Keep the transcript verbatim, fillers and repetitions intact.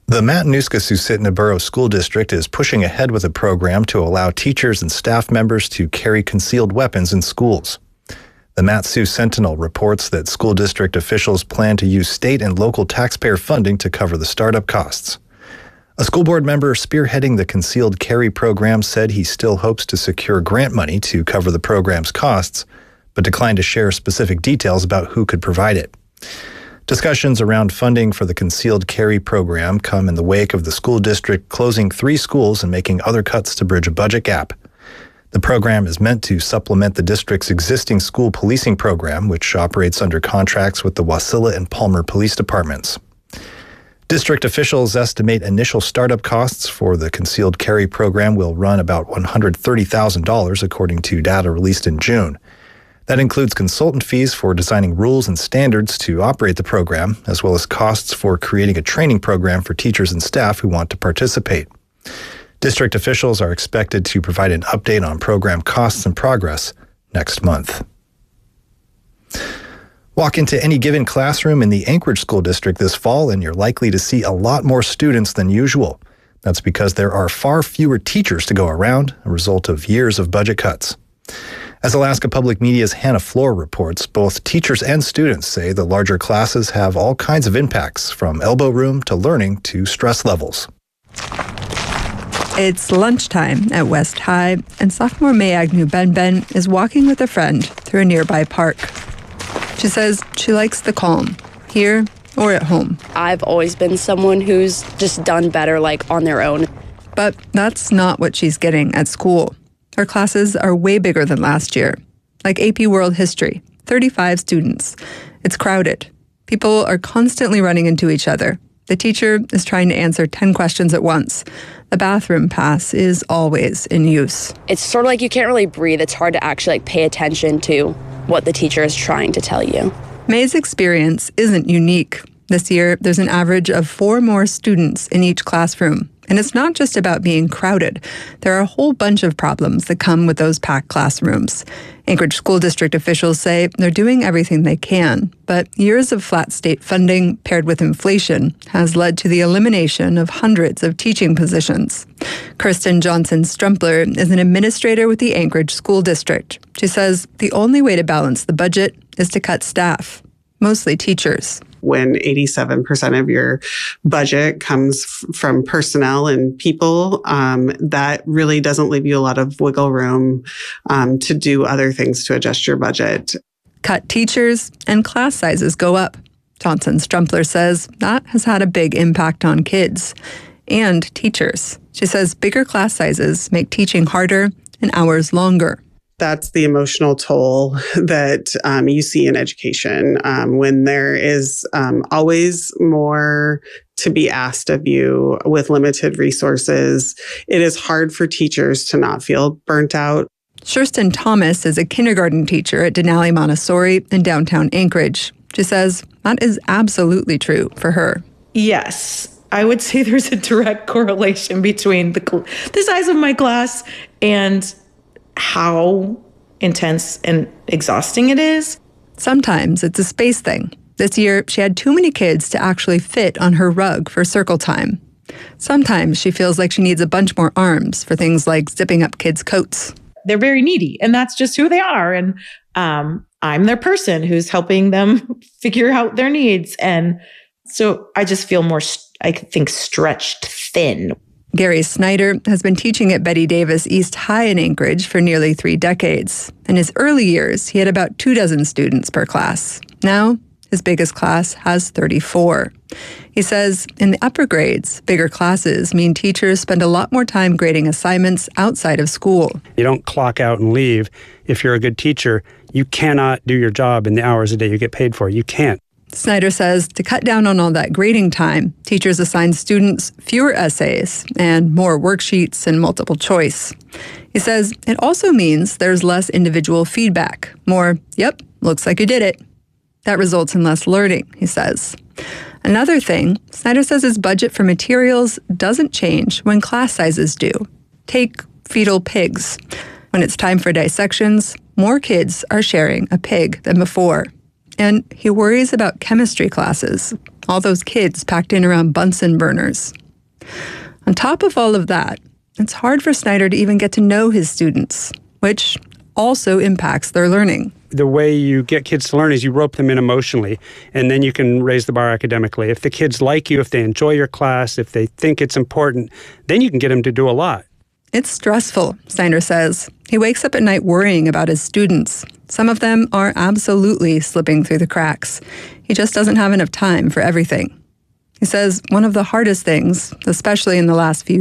The Matanuska-Susitna Borough School District is pushing ahead with a program to allow teachers and staff members to carry concealed weapons in schools. The Mat-Su Sentinel reports that school district officials plan to use state and local taxpayer funding to cover the startup costs. A school board member spearheading the concealed carry program said he still hopes to secure grant money to cover the program's costs, but declined to share specific details about who could provide it. Discussions around funding for the concealed carry program come in the wake of the school district closing three schools and making other cuts to bridge a budget gap. The program is meant to supplement the district's existing school policing program, which operates under contracts with the Wasilla and Palmer police departments. District officials estimate initial startup costs for the concealed carry program will run about one hundred thirty thousand dollars, according to data released in June. That includes consultant fees for designing rules and standards to operate the program, as well as costs for creating a training program for teachers and staff who want to participate. District officials are expected to provide an update on program costs and progress next month. Walk into any given classroom in the Anchorage School District this fall, and you're likely to see a lot more students than usual. That's because there are far fewer teachers to go around, a result of years of budget cuts. As Alaska Public Media's Hannah Floor reports, both teachers and students say the larger classes have all kinds of impacts, from elbow room to learning to stress levels. It's lunchtime at West High, and sophomore May Agnew Benben is walking with a friend through a nearby park. She says she likes the calm, here or at home. I've always been someone who's just done better, like, on their own. But that's not what she's getting at school. Her classes are way bigger than last year. Like A P World History, thirty-five students. It's crowded. People are constantly running into each other. The teacher is trying to answer ten questions at once. The bathroom pass is always in use. It's sort of like you can't really breathe. It's hard to actually like pay attention to what the teacher is trying to tell you. May's experience isn't unique. This year, there's an average of four more students in each classroom. And it's not just about being crowded. There are a whole bunch of problems that come with those packed classrooms. Anchorage School District officials say they're doing everything they can, but years of flat state funding paired with inflation has led to the elimination of hundreds of teaching positions. Kirsten Johnson-Strumpler is an administrator with the Anchorage School District. She says the only way to balance the budget is to cut staff, mostly teachers. When eighty-seven percent of your budget comes f- from personnel and people, um, that really doesn't leave you a lot of wiggle room um, to do other things to adjust your budget. Cut teachers and class sizes go up. Johnson-Strumpler says that has had a big impact on kids and teachers. She says bigger class sizes make teaching harder and hours longer. That's the emotional toll that um, you see in education um, when there is um, always more to be asked of you with limited resources. It is hard for teachers to not feel burnt out. Shurston Thomas is a kindergarten teacher at Denali Montessori in downtown Anchorage. She says that is absolutely true for her. Yes, I would say there's a direct correlation between the, cl- the size of my class and how intense and exhausting it is. Sometimes it's a space thing. This year, she had too many kids to actually fit on her rug for circle time. Sometimes she feels like she needs a bunch more arms for things like zipping up kids' coats. They're very needy, and that's just who they are. And um, I'm their person who's helping them figure out their needs. And so I just feel more, I think, stretched thin. Gary Snyder has been teaching at Betty Davis East High in Anchorage for nearly three decades. In his early years, he had about two dozen students per class. Now, his biggest class has thirty-four. He says in the upper grades, bigger classes mean teachers spend a lot more time grading assignments outside of school. You don't clock out and leave. If you're a good teacher, you cannot do your job in the hours a day you get paid for. You can't. Snyder says to cut down on all that grading time, teachers assign students fewer essays and more worksheets and multiple choice. He says it also means there's less individual feedback, more, yep, looks like you did it. That results in less learning, he says. Another thing, Snyder says his budget for materials doesn't change when class sizes do. Take fetal pigs. When it's time for dissections, more kids are sharing a pig than before. And he worries about chemistry classes. all those kids packed in around Bunsen burners. On top of all of that, it's hard for Snyder to even get to know his students, which also impacts their learning. The way you get kids to learn is you rope them in emotionally, and then you can raise the bar academically. If the kids like you, if they enjoy your class, if they think it's important, then you can get them to do a lot. It's stressful, Snyder says. He wakes up at night worrying about his students. Some of them are absolutely slipping through the cracks. He just doesn't have enough time for everything. He says one of the hardest things, especially in the last few